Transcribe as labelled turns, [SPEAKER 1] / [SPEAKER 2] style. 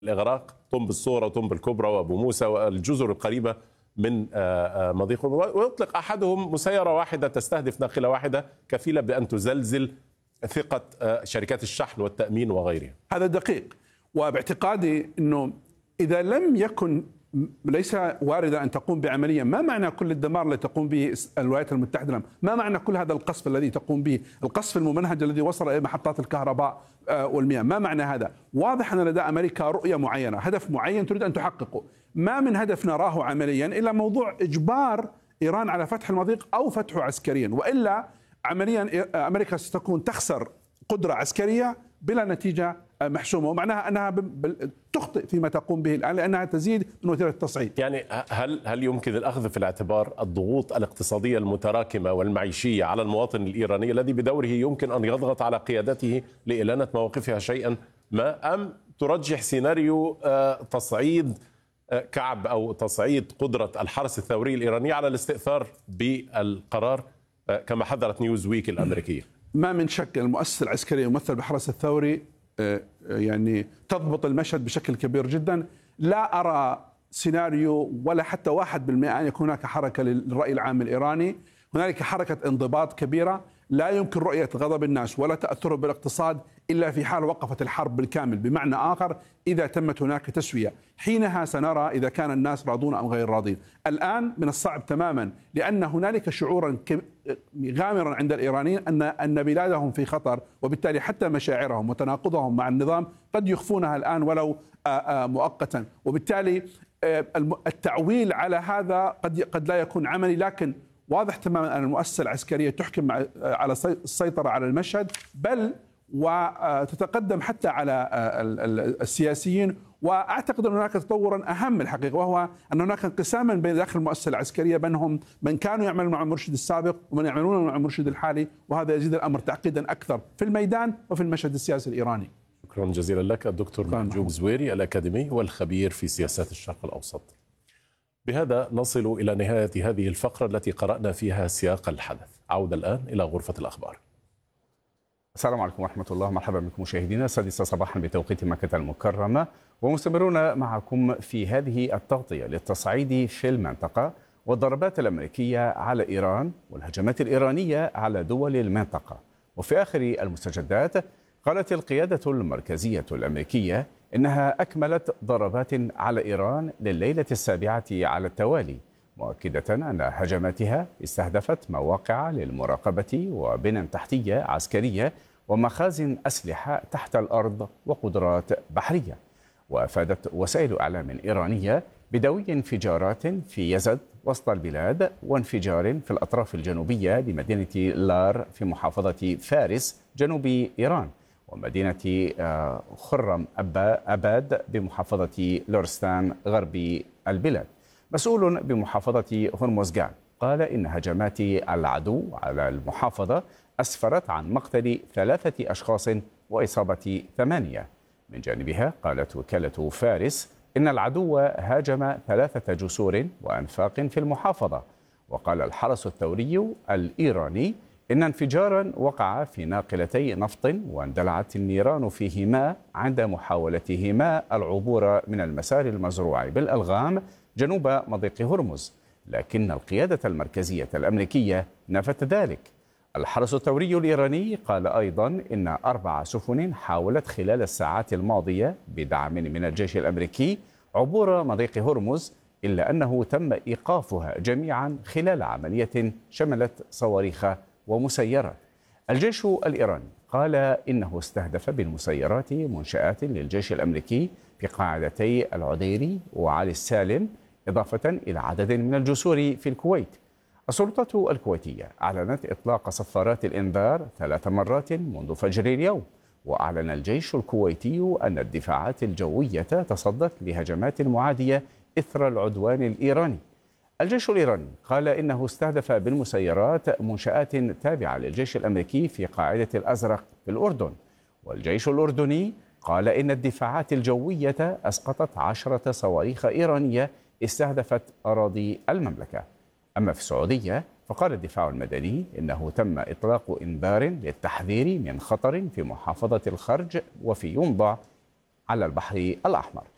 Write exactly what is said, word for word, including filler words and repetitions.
[SPEAKER 1] الإغراق، طنب الصورة وطنب الكبرى وأبو موسى والجزر القريبة من مضيق، ويطلق أحدهم مسيرة واحدة تستهدف ناقلة واحدة كفيلة بأن تزلزل ثقة شركات الشحن والتأمين وغيرها.
[SPEAKER 2] هذا دقيق، وباعتقادي أنه إذا لم يكن ليس واردا أن تقوم بعملية، ما معنى كل الدمار الذي تقوم به الولايات المتحدة؟ ما معنى كل هذا القصف الذي تقوم به، القصف الممنهج الذي وصل إلى محطات الكهرباء والمياه؟ ما معنى هذا؟ واضح أن لدى أمريكا رؤية معينة، هدف معين تريد أن تحققه. ما من هدف نراه عمليا إلا موضوع إجبار إيران على فتح المضيق أو فتحه عسكريا، وإلا عمليا أمريكا ستكون تخسر قدرة عسكرية بلا نتيجة محسومة، ومعناها أنها تخطئ فيما تقوم به الآن لأنها تزيد من وتيرة التصعيد.
[SPEAKER 1] يعني هل هل يمكن الأخذ في الاعتبار الضغوط الاقتصادية المتراكمة والمعيشية على المواطن الإيراني الذي بدوره يمكن أن يضغط على قيادته لإلانة مواقفها شيئا ما، أم ترجح سيناريو تصعيد كعب أو تصعيد قدرة الحرس الثوري الإيراني على الاستئثار بالقرار كما حذرت نيوز ويك الأمريكية؟
[SPEAKER 2] ما من شك المؤسسة العسكرية الممثل بالحرس الثوري يعني تضبط المشهد بشكل كبير جدا. لا أرى سيناريو ولا حتى واحد بالمئة أن يكون هناك حركة للرأي العام الإيراني. هنالك حركة انضباط كبيرة، لا يمكن رؤية غضب الناس ولا تأثره بالاقتصاد إلا في حال وقفت الحرب بالكامل. بمعنى آخر، إذا تمت هناك تسوية حينها سنرى إذا كان الناس راضون أم غير راضين. الآن من الصعب تماما، لأن هنالك شعورا غامرا عند الإيرانيين أن أن بلادهم في خطر، وبالتالي حتى مشاعرهم وتناقضهم مع النظام قد يخفونها الآن ولو مؤقتا، وبالتالي التعويل على هذا قد قد لا يكون عملي. لكن واضح تماما أن المؤسسة العسكرية تحكم على السيطرة على المشهد، بل وتتقدم حتى على السياسيين. وأعتقد أن هناك تطورا أهم الحقيقة، وهو أن هناك انقساما بين داخل المؤسسة العسكرية بينهم من كانوا يعملون مع المرشد السابق ومن يعملون مع المرشد الحالي، وهذا يزيد الأمر تعقيدا أكثر في الميدان وفي المشهد السياسي الإيراني.
[SPEAKER 1] شكرا جزيلا لك الدكتور منجوب زويري الأكاديمي والخبير في سياسات الشرق الأوسط. بهذا نصل إلى نهاية هذه الفقرة التي قرأنا فيها سياق الحدث. عودة الآن إلى غرفة الأخبار.
[SPEAKER 3] السلام عليكم ورحمة الله، مرحبا بكم مشاهدينا. السادسة صباحا بتوقيت مكة المكرمة، ومستمرون معكم في هذه التغطية للتصعيد في المنطقة والضربات الأمريكية على إيران والهجمات الإيرانية على دول المنطقة. وفي آخر المستجدات قالت القيادة المركزية الأمريكية إنها أكملت ضربات على إيران لليلة السابعة على التوالي، مؤكدة أن هجماتها استهدفت مواقع للمراقبة وبنى تحتية عسكرية ومخازن أسلحة تحت الأرض وقدرات بحرية. وأفادت وسائل إعلام إيرانية بدوي انفجارات في يزد وسط البلاد وانفجار في الأطراف الجنوبية لمدينة لار في محافظة فارس جنوب إيران، ومدينة خرم أباد بمحافظة لورستان غرب البلاد. مسؤول بمحافظة هرمزغان قال إن هجمات العدو على المحافظة أسفرت عن مقتل ثلاثة أشخاص وإصابة ثمانية. من جانبها قالت وكالة فارس إن العدو هاجم ثلاثة جسور وأنفاق في المحافظة. وقال الحرس الثوري الإيراني إن انفجارا وقع في ناقلتي نفط واندلعت النيران فيهما عند محاولتهما العبور من المسار المزروع بالألغام جنوب مضيق هرمز، لكن القيادة المركزية الأمريكية نفت ذلك. الحرس الثوري الإيراني قال أيضا إن أربع سفن حاولت خلال الساعات الماضية بدعم من الجيش الأمريكي عبور مضيق هرمز، إلا أنه تم إيقافها جميعا خلال عملية شملت صواريخ ومسيرات. الجيش الإيراني قال إنه استهدف بالمسيرات منشآت للجيش الأمريكي في قاعدتي العديري وعلي السالم، إضافة إلى عدد من الجسور في الكويت. السلطات الكويتية أعلنت إطلاق صفارات الإنذار ثلاث مرات منذ فجر اليوم. وأعلن الجيش الكويتي أن الدفاعات الجوية تصدت لهجمات معادية إثر العدوان الإيراني. الجيش الإيراني قال إنه استهدف بالمسيرات منشآت تابعة للجيش الأمريكي في قاعدة الأزرق في الأردن. والجيش الأردني قال إن الدفاعات الجوية أسقطت عشرة صواريخ إيرانية استهدفت أراضي المملكة. أما في السعودية فقال الدفاع المدني إنه تم إطلاق إنذار للتحذير من خطر في محافظة الخرج وفي ينبع على البحر الأحمر.